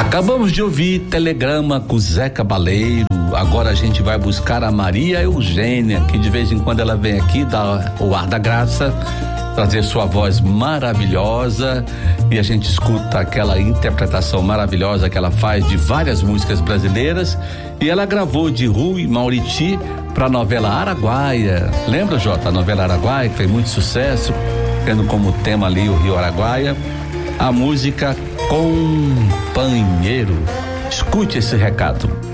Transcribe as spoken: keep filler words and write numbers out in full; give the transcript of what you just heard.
Acabamos de ouvir Telegrama com Zé Cabaleiro. Agora a gente vai buscar a Maria Eugênia, que de vez em quando ela vem aqui dar o ar da graça, trazer sua voz maravilhosa, e a gente escuta aquela interpretação maravilhosa que ela faz de várias músicas brasileiras. E ela gravou de Rui Mauriti para a novela Araguaia. Lembra, Jota, a novela Araguaia, que fez muito sucesso, tendo como tema ali o Rio Araguaia, a música Companheiro. Escute esse recado.